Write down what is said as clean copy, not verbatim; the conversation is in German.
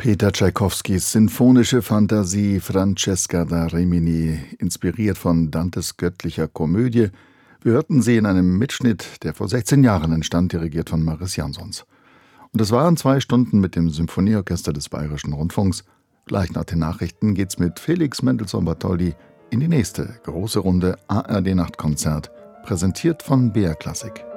Peter Tschaikowskis sinfonische Fantasie Francesca da Rimini, inspiriert von Dantes göttlicher Komödie. Wir hörten sie in einem Mitschnitt, der vor 16 Jahren entstand, dirigiert von Mariss Jansons. Und es waren 2 Stunden mit dem Symphonieorchester des Bayerischen Rundfunks. Gleich nach den Nachrichten geht's mit Felix Mendelssohn-Bartholdy in die nächste große Runde ARD Nachtkonzert, präsentiert von BR Klassik.